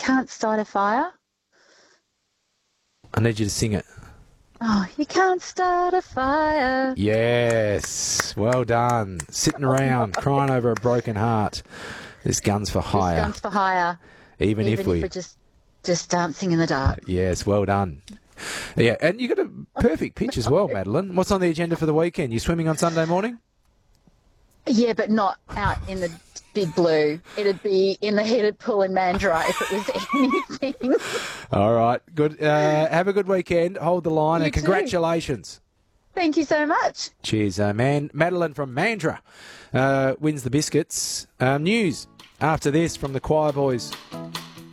can't start a fire. I need you to sing it. Oh, you can't start a fire. Yes, well done. Sitting around crying over a broken heart. This gun's for hire. This gun's for hire. Even if we're just dancing in the dark. Yes, well done. Yeah, and you got a perfect pitch as well, Madeline. What's on the agenda for the weekend? You swimming on Sunday morning? Yeah, but not out in the big blue. It'd be in the heated pool in Mandurah if it was anything. All right, good. Have a good weekend. Hold the line, and congratulations. Thank you so much. Cheers, Madeline from Mandurah wins the biscuits. News after this from the Choir Boys.